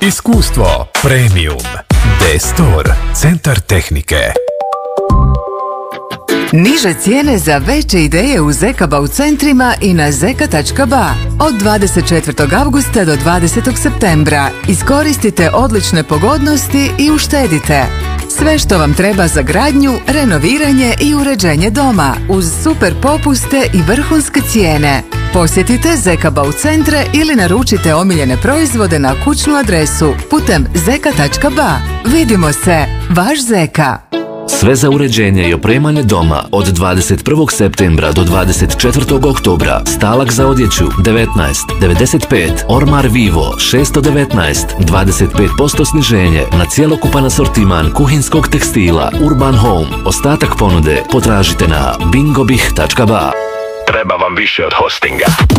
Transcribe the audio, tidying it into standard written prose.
Iskustvo Premium. D-Store. Centar tehnike. Niže cijene za veće ideje u ZKBA centrima i na zk.ba. Od 24. avgusta do 20. septembra iskoristite odlične pogodnosti i uštedite. Sve što vam treba za gradnju, renoviranje i uređenje doma uz super popuste i vrhunske cijene. Posjetite ZKBA centre ili naručite omiljene proizvode na kućnu adresu putem zk.ba. Vidimo se, vaš Zeka. Sve za uređenje i opremanje doma od 21. septembra do 24. oktobra. Stalak za odjeću 19,95, Ormar Vivo 619, 25% sniženje na cjelokupan asortiman kuhinskog tekstila Urban Home. Ostatak ponude potražite na bingobih.ba. Treba vam više od hostinga.